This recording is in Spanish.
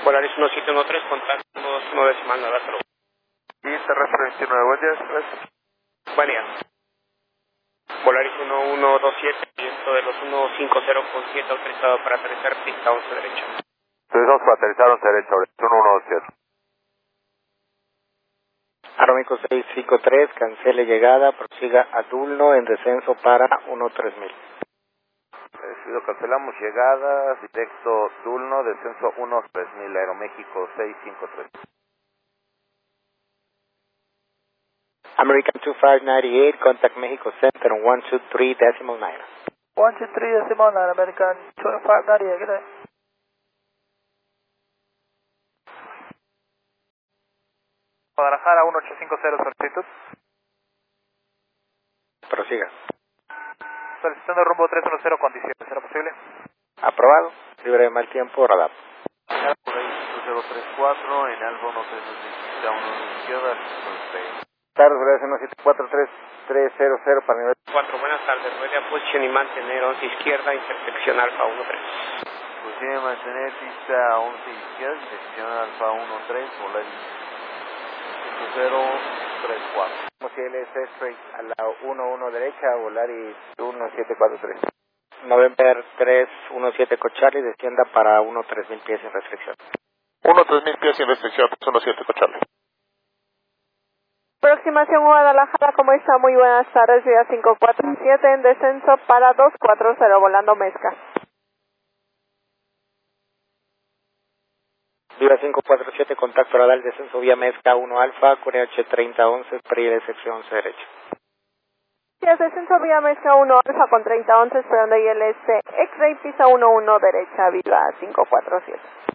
Volaris 1713, contacto 2 decimal 9. Y terrestre 29, buen día, gracias. Buen día. Volaris 1127, viento de los 150 con 7 autorizado para aterrizar pista 11 derecha. Entonces para aterrizar 11 derecha, 1127. Aeroméxico 653, cancele llegada, prosiga a Dulno en descenso para 13000. Lo cancelamos, llegada, directo Dulno, descenso 13000, Aeroméxico 653. American 2598, contact Mexico Center on 123.9. 123.9, American 2598, good day. Guadalajara 1850, solicitud. Prosiga. Solicitando rumbo 310 condiciones, ¿será posible? Aprobado. Libre de mal tiempo, radar. Por ahí 034, en Alfa 13 a 1 izquierda, Tardes, Volaris 1743300 para nivel 4, buenas tardes. Ready a position y mantener 11 izquierda, intersección Alfa 13. Posición de mantener pista 11 izquierda, dirección Alfa 13, Volaris 034. CLS straight a la 11 derecha, Volaris 1743. November 317 Charlie, descienda para 13000 pies sin restricción. 13000 pies sin restricción, 17 Charlie. Aproximación Guadalajara, ¿cómo está? Muy buenas tardes, vía 547 en descenso para 240, volando Mezca. Viva 547, contacto radar, descenso vía Mezca 1 Alfa, QNH 3011, período de sección 11 derecha. Sí, descenso vía Mezca 1 Alfa con 3011, esperando ILS X-Ray, pista 11 derecha, Viva 547.